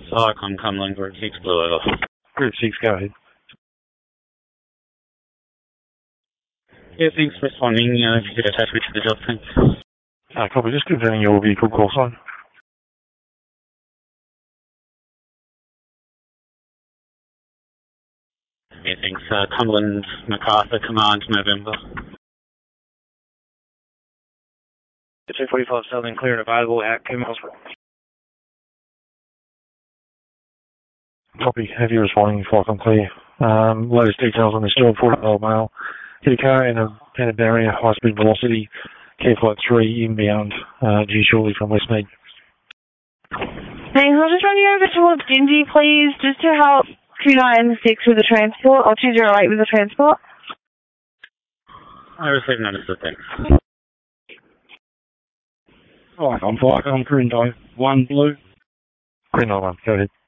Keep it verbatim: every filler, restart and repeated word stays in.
Cyclone Cumberland, Group six, Blue Eagle. Group six, go ahead. Yeah, thanks for responding. Uh, if you could attach me to the job, thanks. Uh, copy, just confirming your vehicle call sign. Yeah, thanks. Uh, Cumberland, MacArthur, Command, November. two forty-five Southern, clear and available, outcome hospital. Copy, have you responding if I can clear. Um, latest details on this job, forty-year-old male. Hit a car in a, in a barrier, high speed velocity, care flight three inbound, uh, due shortly from Westmead. Thanks, I'll just run you over towards Dingy, please, just to help two nine six with the transport, or two zero eight with the transport. I received notice of thanks. Alright, I'm fine, I'm Green Dome, one blue. Green Dome, go ahead.